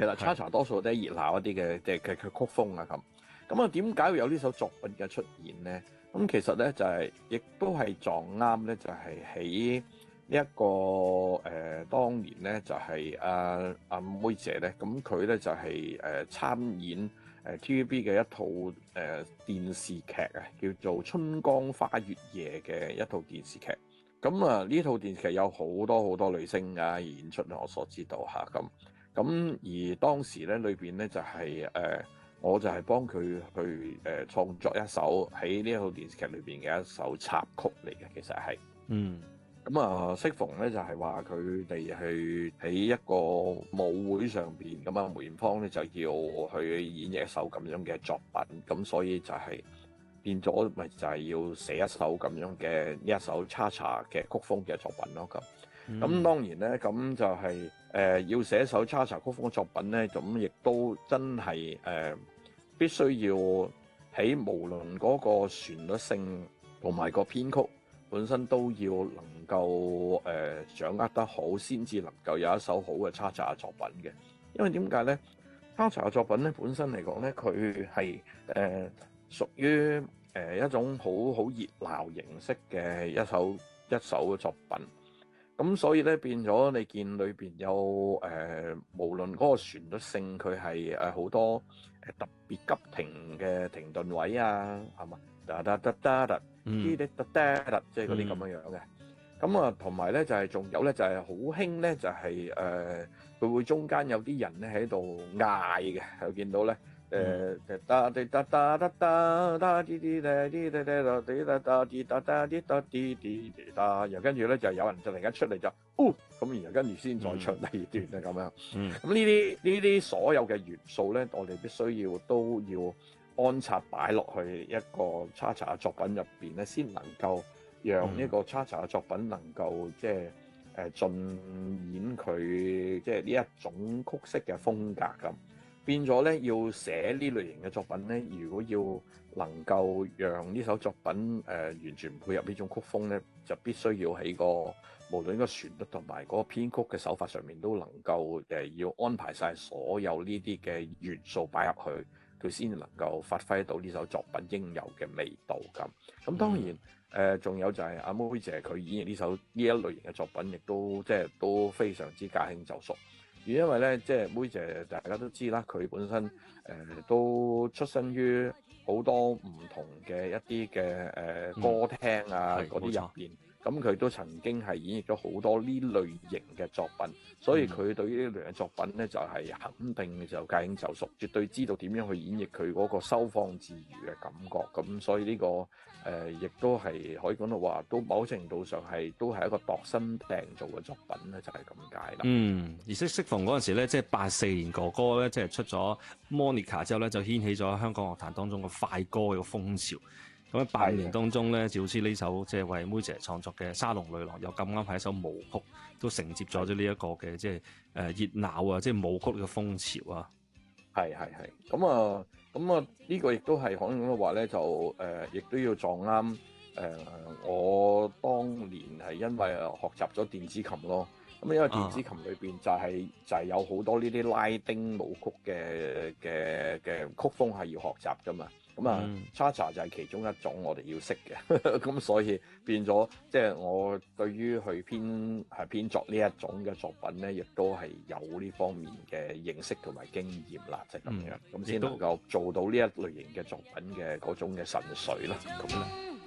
實 Cha-Cha 多數都係熱鬧一啲嘅曲風啊咁。咁啊，點解會有呢首作品嘅出現咧？咁其實咧就係、亦都係撞啱咧，就係喺呢一個當年咧就係阿妹姐咧，咁佢咧就係參演TVB 嘅一套電視劇啊，叫做《春光花月夜》嘅一套電視劇。咁啊，呢套電視劇有好多好多女星啊演出，我所知道嚇咁。咁而當時咧裏邊咧就係我就係幫佢去創作一首喺呢一套電視劇裏邊嘅一首插曲嚟嘅，其實係。咁啊，適逢咧就係話佢哋去喺一個舞會上邊，咁啊梅艷芳咧就要去演繹一首咁樣嘅作品，咁所以就係變咗咪就係要寫一首咁樣嘅呢一首 Cha-Cha 嘅曲風嘅作品咯咁。咁當然咧，咁就係要寫一首 Cha-Cha 曲風嘅作品咧，咁亦都真係必須要喺無論嗰個旋律性同埋個編曲本身都要能夠掌握得好，先至能夠有一首好嘅 Cha-Cha 嘅作品嘅。因為點解咧？Cha-Cha 嘅作品咧本身嚟講咧，佢係屬於一種好熱鬧形式嘅一首嘅作品。咁所以咧變咗你見裏邊有無論嗰個旋律性，佢係好多特別急停嘅停頓位啊，係嘛？噠噠噠噠噠，啲啲噠噠噠，即係嗰啲咁樣樣嘅。咁啊，同埋咧就係仲有咧就係好興咧，就係佢會中間有啲人咧喺度嗌嘅，我見到咧噠滴噠噠噠噠噠啲啲咧啲咧咧噠啲噠噠啲噠噠啲噠啲啲噠，然後跟住咧就有人就突然間出嚟就咁，然後跟住先再唱第二段咧咁樣。咁呢啲所有嘅元素咧，我哋必須都要安插擺落去一個 Cha-Cha 嘅作品入邊咧，先能夠讓呢個 Cha-Cha 嘅作品能夠即係盡演佢即係呢一種曲式嘅風格咁。變咗咧，要寫呢類型嘅作品咧，如果要能夠讓呢首作品完全配合呢種曲風咧，就必須要喺無論個旋律同埋嗰個編曲嘅手法上面都能夠要安排晒所有呢啲嘅元素擺入去，佢先能夠發揮到呢首作品應有嘅味道咁。咁當然仲有就係阿妹姐佢演繹呢一類型嘅作品，亦都即係都非常之駕輕就熟。因為咧，即係妹姐大家都知啦，佢本身都出身於好多唔同嘅一啲嘅歌廳啊嗰啲入邊，咁佢都曾經係演繹咗好多呢類型嘅作品，所以佢對於呢類型嘅作品咧就係肯定就駕輕就熟，絕對知道點樣去演繹佢嗰個收放自如嘅感覺。咁所以呢個亦都係可以講到話，都某程度上都係一個度身訂造嘅作品咧，就係咁解啦。 而適逢嗰陣時咧，即係84年哥哥咧，即係出咗 Monica 之後咧，就掀起咗香港樂壇當中嘅快歌嘅風潮。咁喺85年當中咧，就好似呢首即係為妹姐創作嘅《沙龍女郎》，又咁啱係一首舞曲，都承接咗呢一個嘅即係熱鬧啊，即係舞曲嘅風潮啊。 係。咁啊，呢個亦都係可能咁話咧，就亦都要撞啱我當年係因為學習咗電子琴咯。咁因為電子琴裏邊就係有好多呢啲拉丁舞曲嘅曲風係要學習噶嘛。咁啊，Cha-Cha 就係其中一種我哋要識嘅。咁所以變咗即係我對於去編作呢一種嘅作品咧，亦都係有呢方面嘅認識同埋經驗啦，即係咁樣，咁先能夠做到呢一類型嘅作品嘅嗰種嘅神髓啦。咁咧。